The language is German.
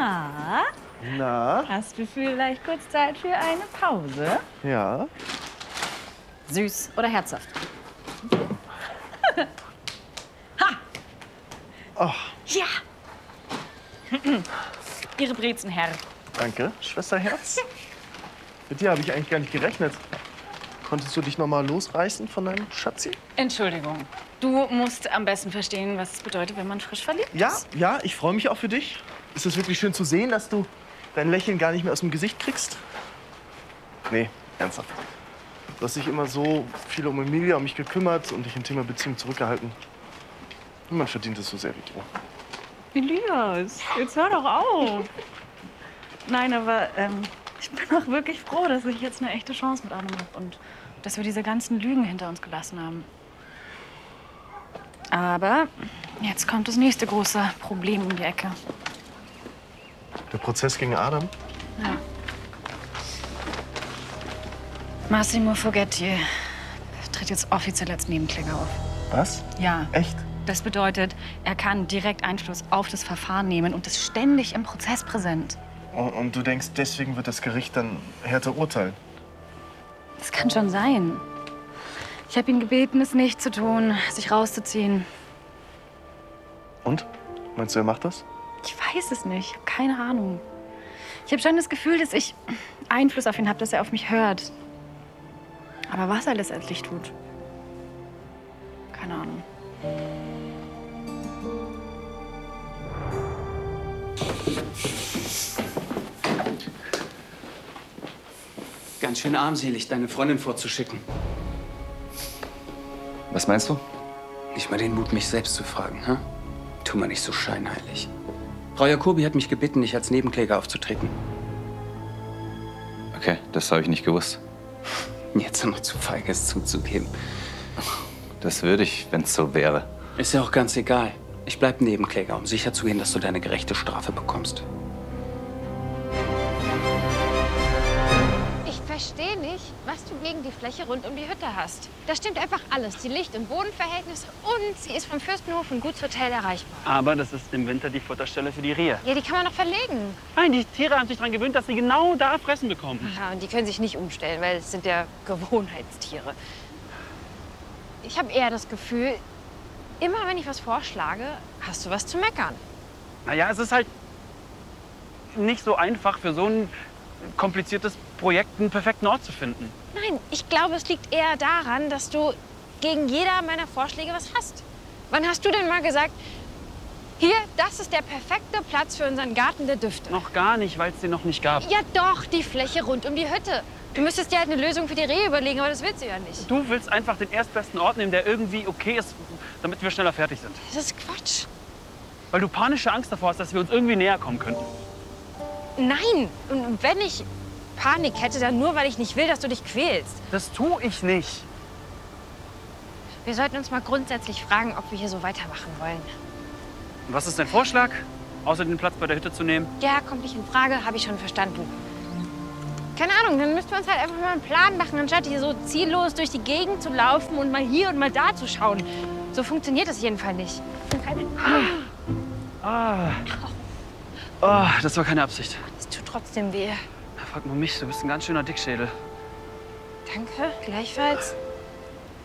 Na, Na? hast du vielleicht kurz Zeit für eine Pause? Ja. Süß oder herzhaft? Ha! Oh, Ja! Ihre Brezen, Herr. danke, Schwesterherz. Mit dir habe ich eigentlich gar nicht gerechnet. Konntest du dich noch mal losreißen von deinem Schatzi? Entschuldigung. Du musst am besten verstehen, was es bedeutet, wenn man frisch verliebt Ja, ist. ja, ich freue mich auch für dich. Ist es wirklich schön zu sehen, dass du dein Lächeln gar nicht mehr aus dem Gesicht kriegst? Nee, ernsthaft. Du hast dich immer so viel um Emilia, um mich gekümmert und dich im Thema Beziehung zurückgehalten. Niemand verdient es so sehr wie du. Elias, jetzt hör doch auf. Nein, aber ich bin auch wirklich froh, dass ich jetzt eine echte Chance mit Adam habe und dass wir diese ganzen Lügen hinter uns gelassen haben. Aber jetzt kommt das nächste große Problem um die Ecke. Der Prozess gegen Adam? Ja. Massimo Fogetti tritt jetzt offiziell als Nebenkläger auf. Was? Ja. Echt? Das bedeutet, er kann direkt Einfluss auf das Verfahren nehmen und ist ständig im Prozess präsent. Und du denkst, deswegen wird das Gericht dann härter urteilen? Das kann schon sein. Ich habe ihn gebeten, es nicht zu tun, sich rauszuziehen. Und? Meinst du, er macht das? Ich weiß es nicht. Ich habe keine Ahnung. Ich habe schon das Gefühl, dass ich Einfluss auf ihn habe, dass er auf mich hört. Aber was er letztendlich tut, keine Ahnung. Ganz schön armselig, deine Freundin vorzuschicken. Was meinst du? Nicht mal den Mut, mich selbst zu fragen, hm? Tu mal nicht so scheinheilig. Frau Jacobi hat mich gebeten, nicht als Nebenkläger aufzutreten. Okay, das habe ich nicht gewusst. Jetzt noch zu feige, es zuzugeben. Das würde ich, wenn es so wäre. Ist ja auch ganz egal. Ich bleib Nebenkläger, um sicherzugehen, dass du deine gerechte Strafe bekommst. Ich verstehe nicht, was du gegen die Fläche rund um die Hütte hast. Da stimmt einfach alles. Die Licht- und Bodenverhältnisse und sie ist vom Fürstenhof und Gutshotel erreichbar. Aber das ist im Winter die Futterstelle für die Rehe. Ja, die kann man noch verlegen. Nein, die Tiere haben sich daran gewöhnt, dass sie genau da fressen bekommen. Ja, und die können sich nicht umstellen, weil es sind ja Gewohnheitstiere. Ich habe eher das Gefühl, immer wenn ich was vorschlage, hast du was zu meckern. Naja, es ist halt nicht so einfach für so ein kompliziertes Projekt einen perfekten Ort zu finden. Nein, ich glaube, es liegt eher daran, dass du gegen jeder meiner Vorschläge was hast. Wann hast du denn mal gesagt, hier, das ist der perfekte Platz für unseren Garten der Düfte? Noch gar nicht, weil es den noch nicht gab. Ja doch, die Fläche rund um die Hütte. Du müsstest dir halt eine Lösung für die Rehe überlegen, aber das willst du ja nicht. Du willst einfach den erstbesten Ort nehmen, der irgendwie okay ist, damit wir schneller fertig sind. Das ist Quatsch. Weil du panische Angst davor hast, dass wir uns irgendwie näher kommen könnten. Nein, und wenn ich Panik hätte, dann nur, weil ich nicht will, dass du dich quälst. Das tue ich nicht. Wir sollten uns mal grundsätzlich fragen, ob wir hier so weitermachen wollen. Was ist dein Vorschlag, außer den Platz bei der Hütte zu nehmen? Ja, kommt nicht in Frage, habe ich schon verstanden. Keine Ahnung, dann müssten wir uns halt einfach mal einen Plan machen, anstatt hier so ziellos durch die Gegend zu laufen und mal hier und mal da zu schauen. So funktioniert das jedenfalls nicht. Oh, das war keine Absicht. Es tut trotzdem weh. Frag mal mich, du bist ein ganz schöner Dickschädel. Danke, gleichfalls.